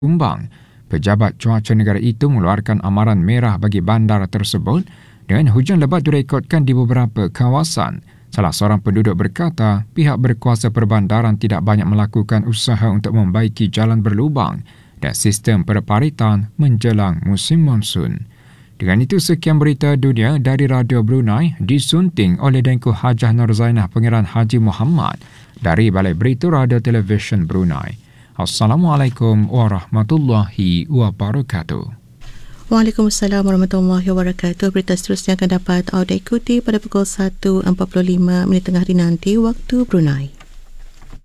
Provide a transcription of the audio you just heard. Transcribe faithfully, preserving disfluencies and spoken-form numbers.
tumbang. Pejabat cuaca negara itu mengeluarkan amaran merah bagi bandar tersebut dan hujan lebat direkodkan di beberapa kawasan. Salah seorang penduduk berkata pihak berkuasa perbandaran tidak banyak melakukan usaha untuk membaiki jalan berlubang dan sistem perparitan menjelang musim monsun. Dengan itu, sekian berita dunia dari Radio Brunei disunting oleh Dengku Hajah Nur Zainah Pangeran Haji Muhammad dari Balai Berita Radio Televisyen Brunei. Assalamualaikum warahmatullahi wabarakatuh. Waalaikumsalam warahmatullahi wabarakatuh. Berita seterusnya akan dapat anda ikuti pada pukul satu empat puluh lima minit tengah hari nanti waktu Brunei.